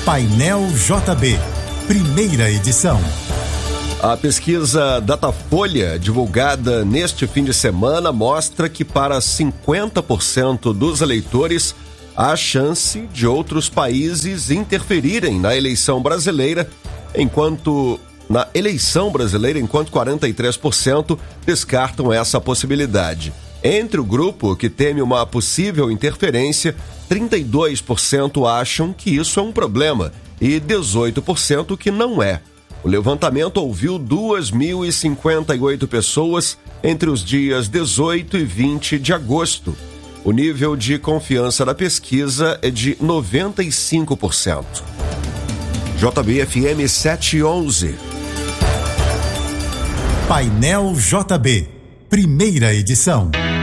Painel JB, primeira edição. A pesquisa Datafolha, divulgada neste fim de semana, mostra que para 50% dos eleitores há chance de outros países interferirem na eleição brasileira, enquanto 43% descartam essa possibilidade. Entre o grupo que teme uma possível interferência, 32% acham que isso é um problema e 18% que não é. O levantamento ouviu 2.058 pessoas entre os dias 18 e 20 de agosto. O nível de confiança da pesquisa é de 95%. JB-FM 711. Painel JB, primeira edição.